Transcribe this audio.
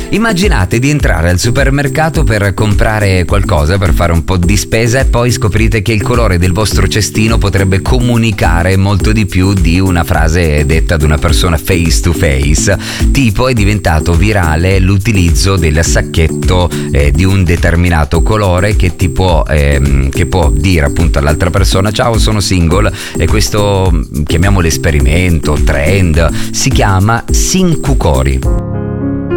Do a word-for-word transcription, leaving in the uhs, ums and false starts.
Immaginate di entrare al supermercato per comprare qualcosa, per fare un po' di spesa, e poi scoprite che il colore del vostro cestino potrebbe comunicare molto di più di una frase detta ad una persona face to face. Tipo, è diventato virale l'utilizzo del sacchetto eh, di un determinato colore che ti può, ehm, che può dire appunto all'altra persona: ciao, sono single. E questo, chiamiamolo esperimento, trend, si chiama Sinkukori.